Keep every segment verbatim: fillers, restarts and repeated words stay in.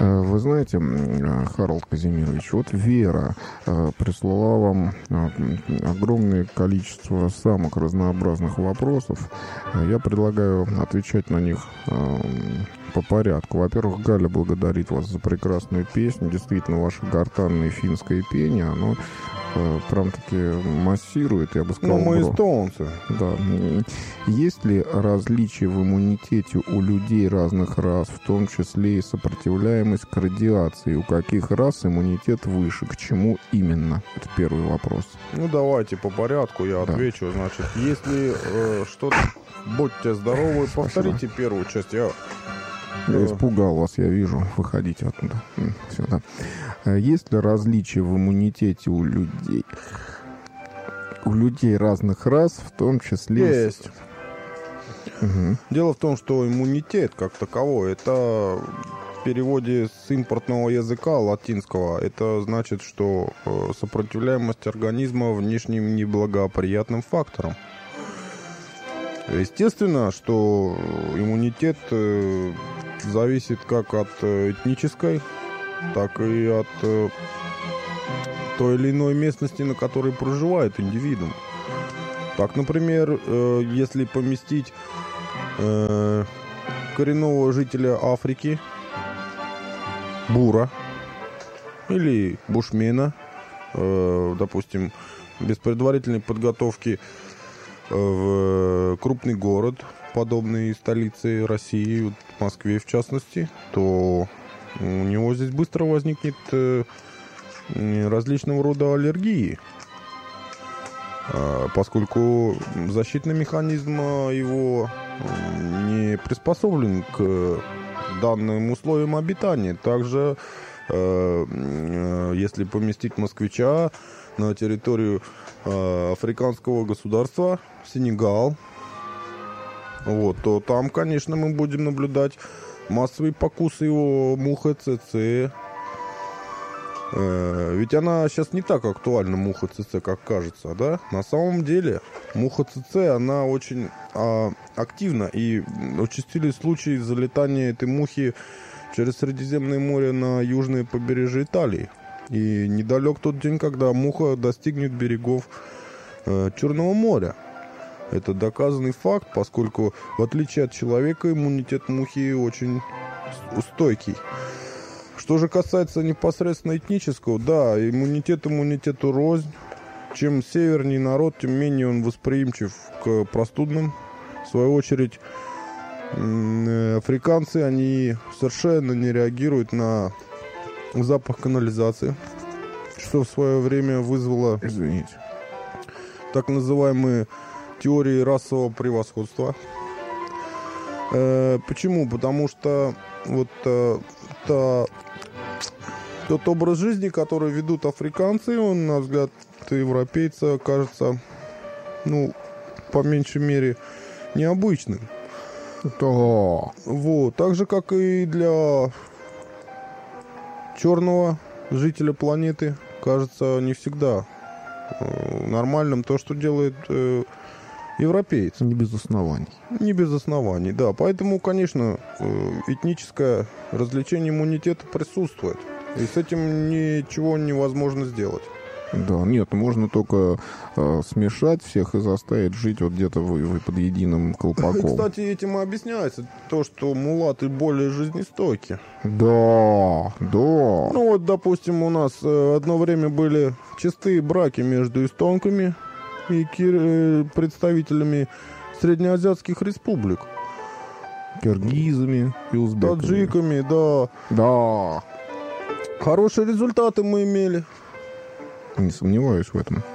Вы знаете, Харалд Казимирович, вот Вера прислала вам огромное количество самых разнообразных вопросов. Я предлагаю отвечать на них по порядку. Во-первых, Галя благодарит вас за прекрасную песню. Действительно, ваше гортанное финское пение, оно прям-таки массирует, я бы сказал. Ну, мы эстонцы. Да. Есть ли различия в иммунитете у людей разных рас, в том числе и сопротивляемость к радиации? У каких рас иммунитет выше? К чему именно? Это первый вопрос. Ну, давайте по порядку я Да. отвечу. Значит, если э, что-то... Будьте здоровы, повторите Спасибо. первую часть. Я... Я испугал вас, я вижу. Выходите оттуда. Все, да. Есть ли различия в иммунитете у людей? У людей разных рас, в том числе... Есть. Угу. Дело в том, что иммунитет как таковой, это в переводе с импортного языка латинского, это значит, что э, сопротивляемость организма внешним неблагоприятным факторам. Естественно, что иммунитет э, зависит как от этнической, так и от э, той или иной местности, на которой проживает индивидуум. Так, например, э, если поместить э, коренного жителя Африки, бура или бушмена, э, допустим, без предварительной подготовки в крупный город, подобный столице России, вот в Москве в частности, то у него здесь быстро возникнет э, различного рода аллергии, э, поскольку защитный механизм его не приспособлен к данным условиям обитания. Также, э, э, если поместить москвича на территорию э, африканского государства, Сенегал, вот, то там, конечно, мы будем наблюдать массовые покусы его мухи ЦЦ. Э, ведь она сейчас не так актуальна, муха ЦЦ, как кажется, да? На самом деле, муха ЦЦ, она очень э, активна, и участились случаи залетания этой мухи через Средиземное море на южное побережье Италии. И недалек тот день, когда муха достигнет берегов э, Черного моря. Это доказанный факт, поскольку, в отличие от человека, иммунитет мухи очень стойкий. Что же касается непосредственно этнического, да, иммунитет иммунитету рознь. Чем севернее народ, тем менее он восприимчив к простудным. В свою очередь, африканцы, они совершенно не реагируют на запах канализации, что в свое время вызвало, Извините, так называемые теории расового превосходства. Э, почему? Потому что вот э, та, тот образ жизни, который ведут африканцы, он, на взгляд европейца, кажется, ну, по меньшей мере, необычным. да. Вот. Так же, как и для черного жителя планеты, кажется не всегда э, нормальным то, что делает э, европеец. Не без оснований. Не без оснований, да. Поэтому, конечно, э, этническое различение иммунитета присутствует. И с этим ничего невозможно сделать. Да, нет, можно только э, смешать всех и заставить жить вот где-то вы, вы под единым колпаком. Кстати, этим и объясняется то, что мулаты более жизнестойки. Да, да. Ну вот, допустим, у нас э, одно время были чистые браки между эстонками и кир... э, представителями среднеазиатских республик. Киргизами и узбеками. Таджиками, да. Да. Хорошие результаты мы имели. Не сомневаюсь в этом.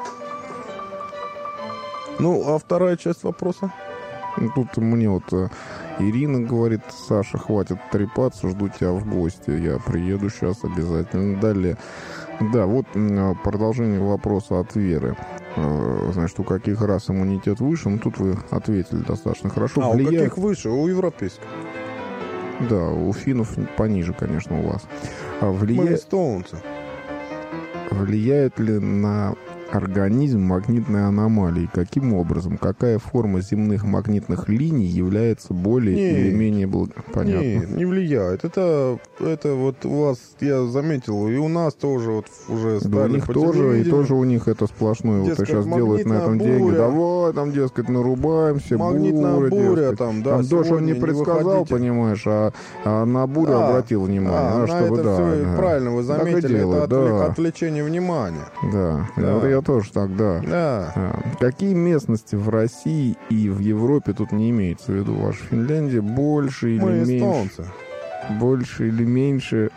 Ну, а вторая часть вопроса? Ну, тут мне вот э, Ирина говорит: Саша, хватит трепаться, жду тебя в гости. Я приеду сейчас обязательно. Далее. Да, вот э, продолжение вопроса от Веры. Э, значит, у каких рас иммунитет выше? Ну, тут вы ответили достаточно хорошо. А, Влияет... у каких выше? У европейских. Да, у финнов пониже, конечно, у вас. А Мы влияет... эстонцы. Влияет ли на организм магнитной аномалии? Каким образом? Какая форма земных магнитных линий является более Нет. или менее благо... Понятно. Нет, не влияет. Это, это вот у вас, я заметил, и у нас тоже вот уже Да, стали у них по тоже, и телевидению. тоже у них это сплошное. Вот Дескать, сейчас делают на этом магнитная деньги. буря. Давай, там, дескать, нарубаемся, Магнитная буря, буря, дескать. там, да, Там дождь он сегодня не не предсказал, выходите. понимаешь, а, а на бурю Да. обратил внимание. А, а, на чтобы, это да, все да. правильно вы Так и заметили, делают, это отвлек- да. отвлечение внимания. Да, Да. вот я тоже так, да. Да. А, Какие местности в России и в Европе, тут не имеется в виду ваша Финляндия, больше или Мы меньше, эстонцы. больше или меньше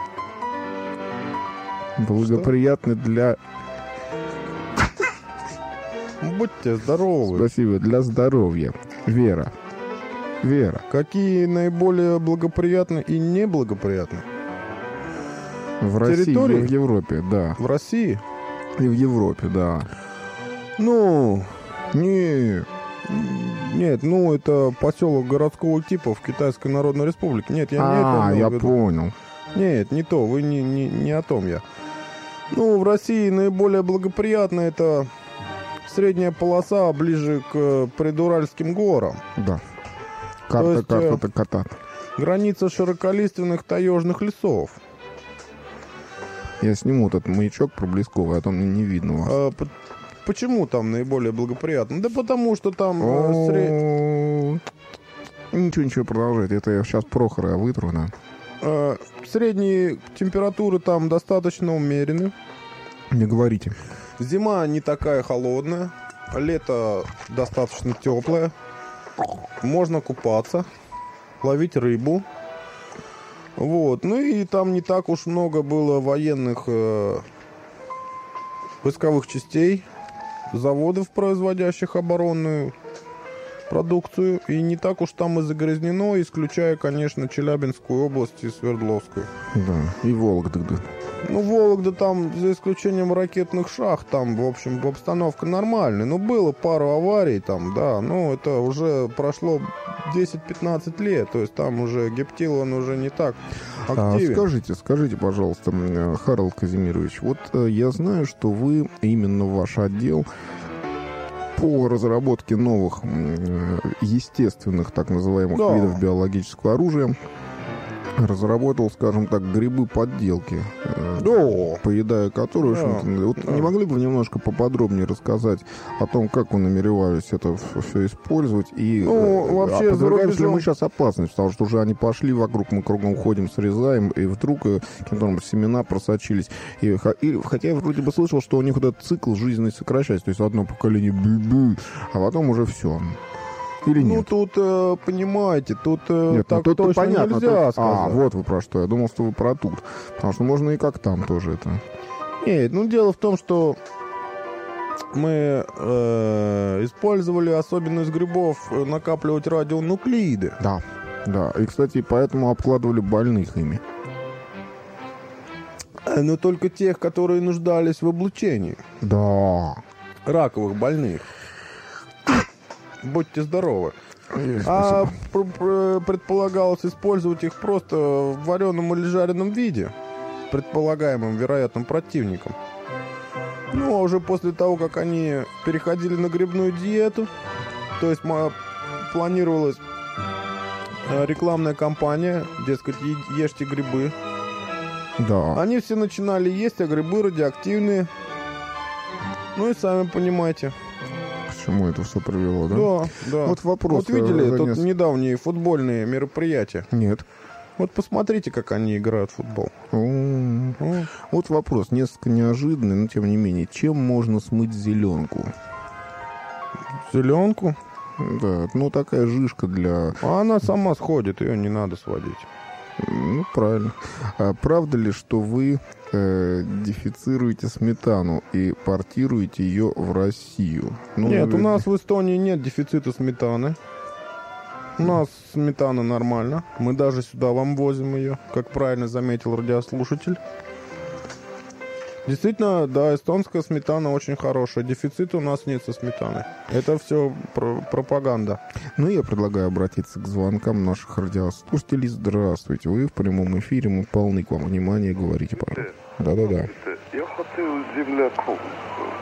благоприятны для, Будьте здоровы. спасибо, для здоровья? Вера. Вера. Какие наиболее благоприятны и неблагоприятны? В России Территории? и в Европе, да. В России? И в Европе, да. Ну, Не, нет, ну это поселок городского типа в Китайской Народной Республике. Нет, я не это а, имел я в виду. понял. Нет, не то, вы не, не, не о том я. Ну, в России наиболее благоприятно это средняя полоса ближе к предуральским горам. Да. Карта, есть, карта, э, то кота. Граница широколиственных таежных лесов. Я сниму этот маячок проблесковый, а то мне не видно вас. А, по- почему там наиболее благоприятно? Да потому что там э, сре- О, Ничего, ничего, продолжайте. Это я сейчас Прохора вытру, да. э, средние температуры там достаточно умерены. Не говорите. Зима не такая холодная, лето достаточно теплое. Можно купаться, ловить рыбу. Вот. Ну и там не так уж много было военных э, войсковых частей, заводов, производящих оборонную продукцию. И не так уж там и загрязнено, исключая, конечно, Челябинскую область и Свердловскую. Да, и Вологда. Да. Ну, Вологда там, за исключением ракетных шахт, там, в общем, обстановка нормальная. Ну, было пару аварий там, да, но это уже прошло десять-пятнадцать лет, то есть там уже гептил, он уже не так А, активен. скажите, скажите, пожалуйста, м, Харалд Казимирович, вот э, я знаю, что вы, именно ваш отдел, по разработке новых м, э, естественных, так называемых, Да. видов биологического оружия, разработал, скажем так, грибы-подделки, э, Да. поедая которые, в Да, общем-то, вот да. не могли бы вы немножко поподробнее рассказать о том, как вы намеревались это все использовать и Ну, э, вообще, а подвергаемся за ли мы рубежом- сейчас опасности, потому что уже они пошли вокруг, мы кругом ходим, срезаем, и вдруг э, каким-то образом семена просочились. И, ха- и, хотя я вроде бы слышал, что у них вот этот цикл жизненный сокращается, то есть одно поколение бу-бу, а потом уже все. Или Ну, нет? тут, э, понимаете, тут э, Нет, ну так тут точно понятно. нельзя тут- сказать. А, вот вы про что. Я думал, что вы про тут. Потому что можно и как там тоже это. Нет, ну дело в том, что мы э, использовали особенность грибов э, накапливать радионуклеиды. Да, да. И, кстати, поэтому обкладывали больных ими. Э, Но только тех, которые нуждались в облучении. Да. Раковых больных. Будьте здоровы. Есть, А спасибо. пр- пр- предполагалось использовать их просто в вареном или жареном виде, предполагаемым вероятным противником. Ну, а уже после того, как они переходили на грибную диету, то есть ма- планировалась э, рекламная кампания, дескать, е- ешьте грибы. Да. Они все начинали есть, а грибы радиоактивные. Ну и сами понимаете. К чему это все привело, да? Да, да. Вот вопрос. Вот видели э, тут занес- недавние футбольные мероприятия? Нет. Вот посмотрите, как они играют в футбол. М, Ну, Вот вопрос, несколько неожиданный, но тем не менее. Чем можно смыть зеленку? зеленку. Да, ну такая жишка для... А она сама сходит, ее не надо сводить. Ну, правильно. А правда ли, что вы э, дефицируете сметану и портируете ее в Россию? Ну, Нет, у э, нас в Эстонии нет дефицита сметаны. У нас сметана нормально. Мы даже сюда вам возим ее, как правильно заметил радиослушатель. Действительно, да, эстонская сметана очень хорошая. Дефицита у нас нет со сметаной. Это все про- пропаганда. Ну, я предлагаю обратиться к звонкам наших радиослушателей. Здравствуйте, вы в прямом эфире, мы полны к вам внимания, говорите, пожалуйста. Да-да-да. Jag har till земляков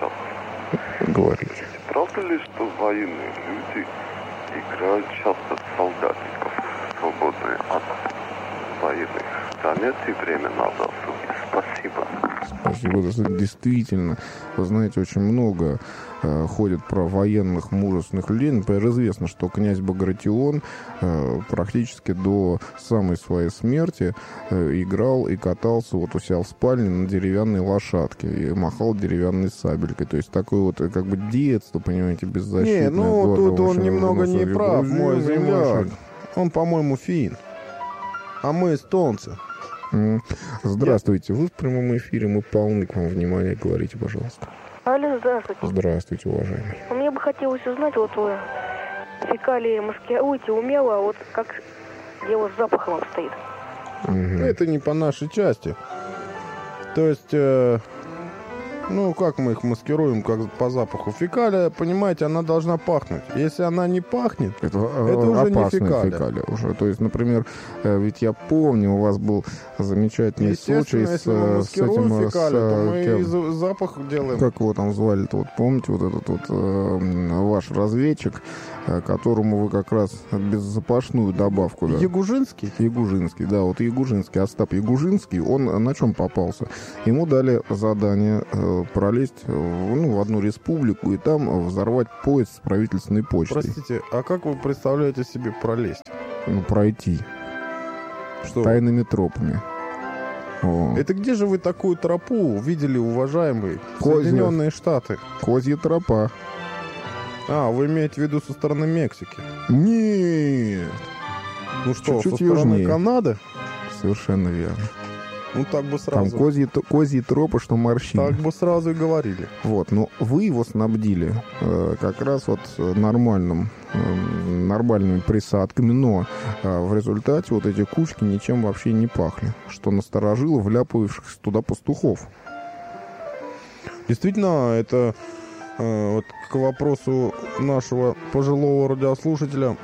часто. Говорите. Правда ли, что военные люди играют часто в солдатиков, свободное от военных занятий время надо осудить? Спасибо. Спасибо. Действительно, вы знаете, очень много э, ходит про военных мужественных людей. Например, известно, что князь Багратион э, практически до самой своей смерти э, играл и катался вот у себя в спальне на деревянной лошадке и махал деревянной сабелькой. То есть такое вот как бы детство, понимаете, беззащитное. Не, ну тут он немного не прав, мой Грузин, земляк. Он, по-моему, фин. А мы эстонцы. Здравствуйте, вы в прямом эфире, мы полны к вам внимания, говорите, пожалуйста. Алло, здравствуйте. Здравствуйте, уважаемый. Мне бы хотелось узнать, вот вы фекалии маскируете умело, а вот как дело с запахом обстоит. Угу. Это не по нашей части. То есть, э, ну, как мы их маскируем, как по запаху? Фекалия, понимаете, она должна пахнуть. Если она не пахнет, это, это уже не фекалия. фекалия уже. То есть, например, ведь я помню, у вас был замечательный случай если с, мы маскируем с этим... фекалию, с, то мы кем? и запах делаем. Как его там звали-то? Вот помните, вот этот вот э, ваш разведчик, э, которому вы как раз беззапашную добавку... Да? Ягужинский? Ягужинский, да, вот Ягужинский, Остап Ягужинский, он на чем попался? Ему дали задание э, пролезть в, ну, в одну республику и там взорвать поезд с правительственной почтой. Простите, а как вы представляете себе пролезть? Ну, пройти. Что? Тайными тропами. О. Это где же вы такую тропу видели, уважаемые? Козья. Соединенные Штаты. Козья тропа. А, вы имеете в виду со стороны Мексики? Нет. Ну что, Чуть-чуть со стороны южнее. Канады? Совершенно верно. Ну так бы Там сразу. козьи, козьи тропы, что морщины. Так бы сразу и говорили. Вот, но вы его снабдили э, как раз вот нормальным, э, нормальными присадками, но э, в результате вот эти кучки ничем вообще не пахли, что насторожило вляпавшихся туда пастухов. Действительно, это э, вот к вопросу нашего пожилого радиослушателя.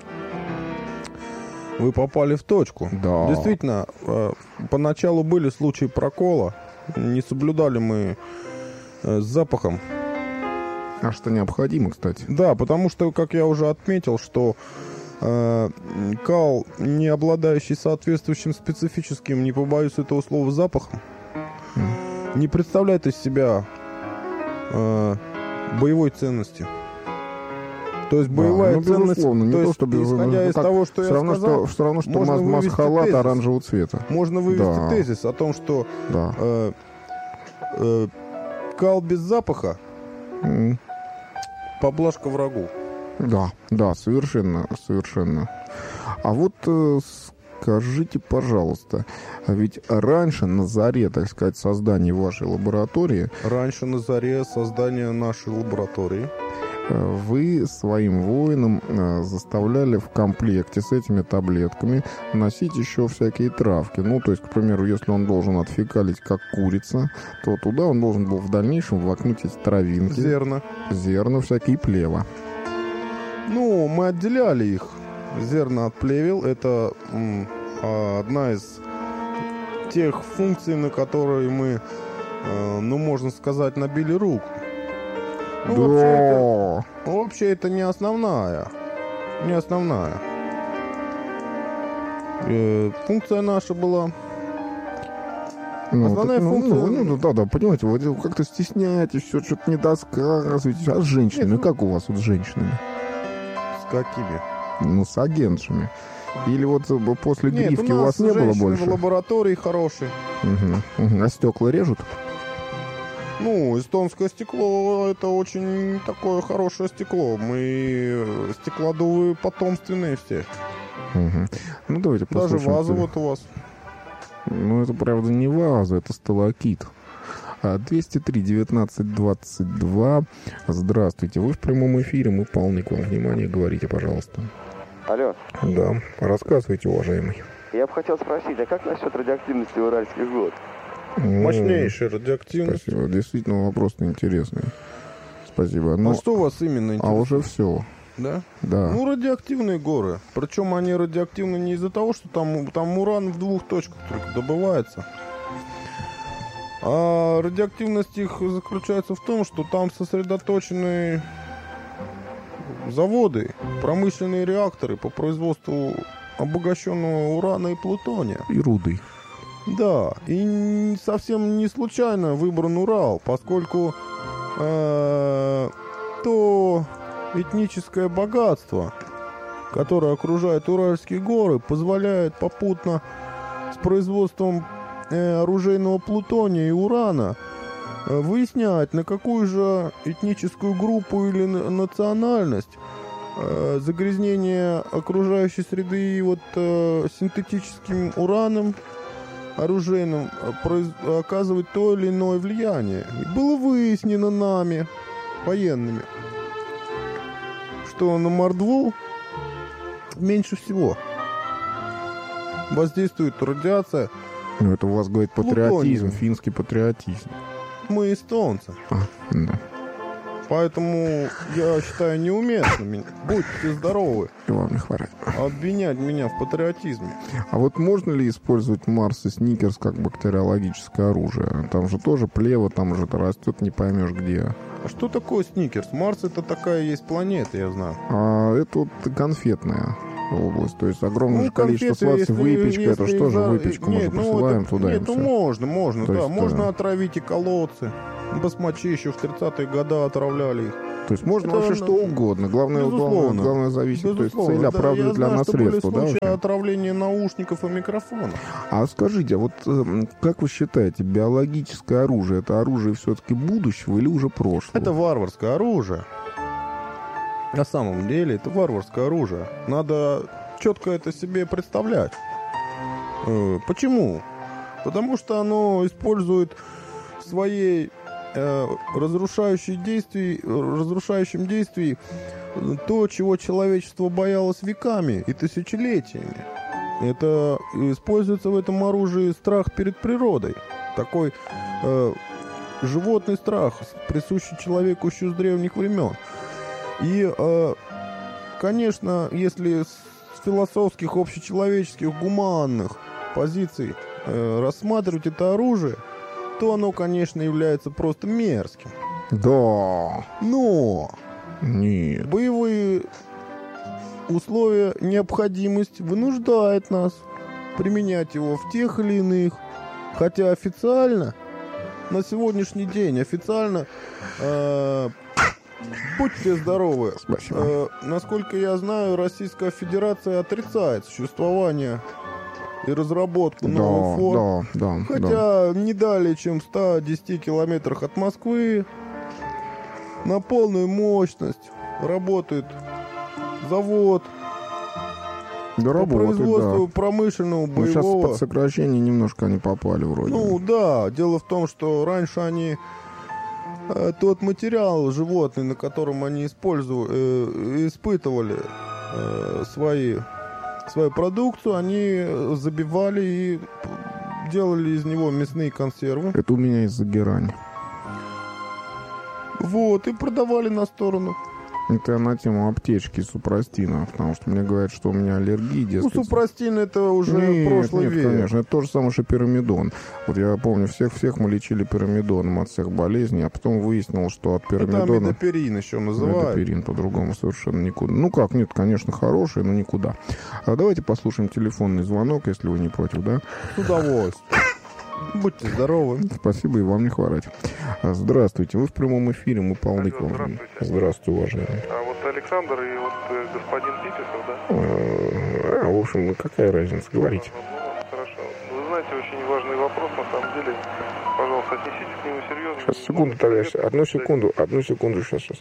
Вы попали в точку. Да. Действительно, э, поначалу были случаи прокола. Не соблюдали мы э, с запахом. А что необходимо, кстати. Да, потому что, как я уже отметил, что э, кал, не обладающий соответствующим специфическим, не побоюсь этого слова, запахом, mm. не представляет из себя э, боевой ценности. То есть боевая да, ну, ценность, не то то, есть, чтобы, исходя ну, из так, того, что я равно, сказал, что, все равно, что можно маск-халат тезис, оранжевого цвета. Можно вывести да. тезис о том, что да. э, э, кал без запаха mm. поблажка врагу. Да, да, совершенно, совершенно. А вот э, скажите, пожалуйста, ведь раньше на заре, так сказать, создания вашей лаборатории... Раньше на заре создания нашей лаборатории... Вы своим воинам э, заставляли в комплекте с этими таблетками носить еще всякие травки. Ну, то есть, к примеру, если он должен отфекалить как курица, то туда он должен был в дальнейшем воткнуть эти травинки. Зерна. Зерна, всякие плева. Ну, мы отделяли их. Зерна от плевел. Это м, одна из тех функций, на которые мы, э, ну, можно сказать, набили руку. Ну, да. вообще, это, вообще это не основная. Не основная. Э, функция наша была... Ну, основная так, ну, функция... Ну, ну, да, да, понимаете, вы как-то стесняетесь, все что-то не досказываете. А с женщинами? Нет, ну... Как у вас вот с женщинами? С какими? Ну, с агентшами. Или вот после Нет, грифки у, у вас не было больше? в лаборатории хорошие. Угу, угу. А стекла режут? Ну, эстонское стекло — это очень такое хорошее стекло. Мы стеклодувы потомственные все. Угу. Ну, давайте Даже послушаем. ваза вот у вас. Ну, это, правда, не ваза, это сталакит. двести три девятнадцать двадцать два. Здравствуйте, вы в прямом эфире, мы полны к вам внимания. Говорите, пожалуйста. Алло. Да, рассказывайте, уважаемый. Я бы хотел спросить, а как насчет радиоактивности уральских вод? Мощнейшая радиоактивность. Спасибо, действительно вопрос-то интересный. Спасибо. Но... А что у вас именно интересно? А уже все. Да? Да. Ну, радиоактивные горы. Причем они радиоактивны не из-за того, что там, там уран в двух точках только добывается. А радиоактивность их заключается в том, что там сосредоточены заводы, промышленные реакторы по производству обогащенного урана и плутония. И руды. Да, и совсем не случайно выбран Урал, поскольку э, то этническое богатство, которое окружает Уральские горы, позволяет попутно с производством э, оружейного плутония и урана э, выяснять, на какую же этническую группу или национальность э, загрязнение окружающей среды вот, э, синтетическим ураном оружейным произ... оказывает то или иное влияние. И было выяснено нами, военными, что на мордву меньше всего воздействует радиация. Ну, это у вас, говорит, патриотизм, плутонием. финский патриотизм. Мы эстонцы. А, да. Поэтому я считаю неуместным, будьте здоровы, И вам не хватает. обвинять меня в патриотизме. А вот можно ли использовать Марс и Сникерс как бактериологическое оружие? Там же тоже плево, там же это растет, не поймешь где. А что такое Сникерс? Марс — это такая есть планета, я знаю. А это вот конфетная область, то есть огромное Ну, же количество конфеты, сладких, если- выпечка, это если что же за- выпечку мы Нет, же ну, посылаем это- туда и Нет, ну всё. можно, можно, То да. есть, можно э, отравить и колодцы. Басмачи еще в тридцатые годы отравляли их. То есть можно Это, вообще что угодно. Главное, главное, безусловно. главное зависит, то есть Безусловно, цель да, оправдывает я для знаю, нас что были средства, да? случаи вообще? отравления наушников и микрофонов. А скажите, а вот э, как вы считаете, биологическое оружие — это оружие все-таки будущего или уже прошлого? Это варварское оружие. На самом деле это варварское оружие. Надо четко это себе представлять. Э, Почему? Потому что оно использует в своей э, разрушающей действии, разрушающем действии то, чего человечество боялось веками и тысячелетиями. Это используется в этом оружии страх перед природой. Такой э, животный страх, присущий человеку еще с древних времен. И, э, конечно, если с философских, общечеловеческих, гуманных позиций э, рассматривать это оружие, то оно, конечно, является просто мерзким. Да. Но Нет. боевые условия, необходимость вынуждает нас применять его в тех или иных. Хотя официально, на сегодняшний день, официально, э, будьте здоровы, Спасибо. э, насколько я знаю, Российская Федерация отрицает существование и разработку новых форм. Да, да, да. Хотя не далее, чем в ста десяти километрах от Москвы, на полную мощность работает завод Да, по работает, производству да. промышленного Ну, сейчас боевого. под сокращение немножко они попали вроде. Ну да, дело в том, что раньше они э, тот материал животный, на котором они использовали, э, испытывали э, свои, свою продукцию, они забивали и делали из него мясные консервы. Это у меня из-за герани. Вот, и продавали на сторону. Это я на тему аптечки супрастина, потому что мне говорят, что у меня аллергия, Ну, дескать. супрастин это уже Нет, прошлый нет, век. конечно, это то же самое, что пирамидон. Вот я помню, всех-всех мы лечили пирамидоном от всех болезней, а потом выяснилось, что от Это пирамидона... амидоперин еще называют. Амидоперин по-другому совершенно никуда. Ну как, нет, конечно, хороший, но никуда. А давайте послушаем телефонный звонок, если вы не против, да? С удовольствием. Будьте здоровы. Спасибо, и вам не хворать. А, Здравствуйте, вы в прямом эфире, мы полны к вам. Здравствуйте. Здравствуйте, уважаемый. А вот Александр и вот э, господин Пиписов, да? А, в общем, какая разница, говорите. Ну, хорошо. Вы знаете, очень важный вопрос, на самом деле. Пожалуйста, отнеситесь к нему серьезно. Сейчас, секунду, товарищ, одну секунду, одну секунду, сейчас, сейчас.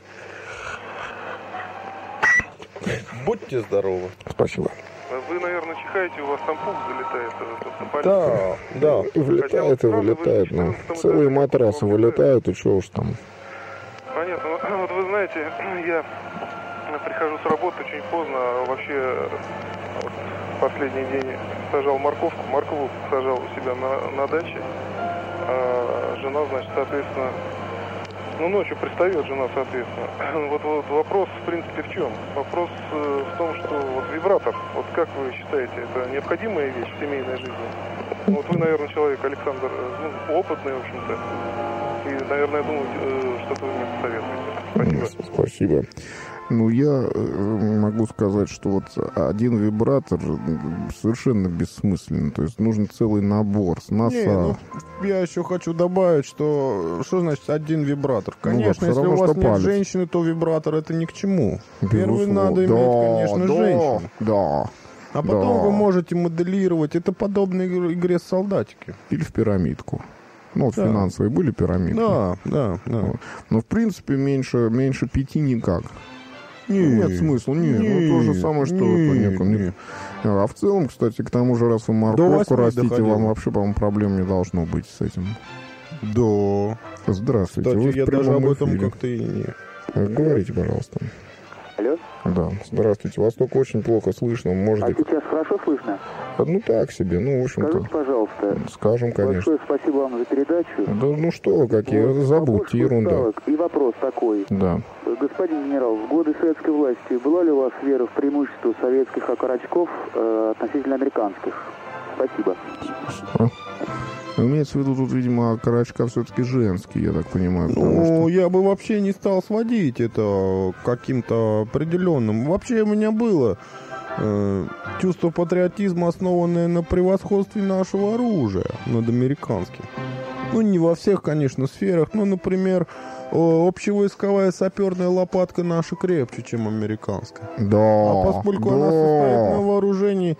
Будьте здоровы. Спасибо. Вы, наверное, чихаете, у вас там пух залетает. э, Да, да. И влетает, и вылетает, ну. Целые матрасы вылетают, и что уж там. Понятно. Ну, вот вы знаете, я прихожу с работы очень поздно, а вообще вот, последний день сажал морковку, морковку сажал у себя на, на даче. А жена, значит, соответственно, ну, ночью пристает жена, соответственно. Вот, вот вопрос, в принципе, в чем? Вопрос э, в том, что вот вибратор, вот как вы считаете, это необходимая вещь в семейной жизни? Вот вы, наверное, человек, Александр, э, ну, опытный, в общем-то. И, наверное, думаю, э, что-то вы мне посоветуете. Спасибо. Спасибо. Ну, я могу сказать, что вот один вибратор совершенно бессмысленно. То есть нужен целый набор с носа. Не, ну, я еще хочу добавить, что что значит один вибратор? Конечно, ну, да, если у вас нет палец. женщины, то вибратор это ни к чему. Безусловно. Первый надо иметь, да, конечно, да, женщину. Да. А потом да. вы можете моделировать. Это подобно игре, игре солдатики. Или в пирамидку. Ну, вот да. финансовые были пирамидки. Да, да, да. Вот. Но, в принципе, меньше, меньше пяти никак. Не, Нет смысла, нет. не, Ну, то же самое, что... не, это неком, не. не. А в целом, кстати, к тому же, раз вы морковку растите, доходило. вам вообще, по-моему, проблем не должно быть с этим. Да. Здравствуйте. Кстати, вы в я даже прямом об этом эфире. как-то и не... Говорите, пожалуйста. Алло? Да, здравствуйте. Вас только очень плохо слышно. А Можете... сейчас хорошо слышно? Ну, так себе. Ну, в общем-то... Скажите, пожалуйста. Скажем, конечно. Большое спасибо вам за передачу. Да, ну что вы, какие, Вот, забудьте, вопрос ерунда. поставок. И вопрос такой. Да. Господин генерал, в годы советской власти была ли у вас вера в преимущество советских окорочков э, относительно американских? Спасибо. А? Имеется в виду тут, видимо, окорочка все-таки женский, я так понимаю. Ну, Что... я бы вообще не стал сводить это к каким-то определенным. Вообще у меня было э, чувство патриотизма, основанное на превосходстве нашего оружия над американским. Ну, не во всех, конечно, сферах. Ну, например, общевойсковая саперная лопатка наша крепче, чем американская. Да, А поскольку да. она состоит на вооружении...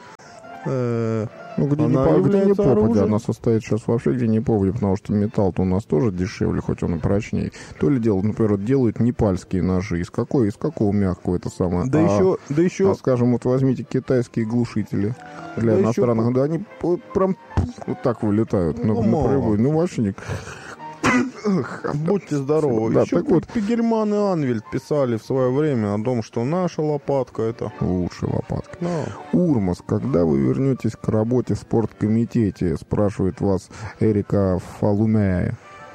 Э, Ну, где она не, по- где не является попадя, оружием. она состоит сейчас вообще где не попадя, потому что металл-то у нас тоже дешевле, хоть он и прочнее. То ли дело, например, вот делают непальские ножи. Из какой, из какого мягкого это самое? Да а, еще... Да еще... а, скажем, вот возьмите китайские глушители для Да иностранных, еще- да они вот прям вот так вылетают. Ну, на, на мало. прибой. Ну, вообще не... Будьте здоровы. Да, Еще так вот. Пигельман и Анвельд писали в свое время о том, что наша лопатка это... Лучшая лопатка. Ну, Урмас, когда вы вернетесь к работе в спорткомитете, спрашивает вас Эрика Фалумея.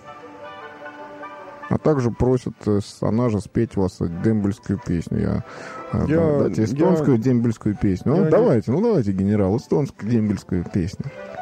А также просят, э, она же спеть вас дембельскую песню. Я, э, Я- дайте эстонскую я- дембельскую песню. Ну, я не- давайте, ну давайте, генерал, эстонскую дембельскую песню.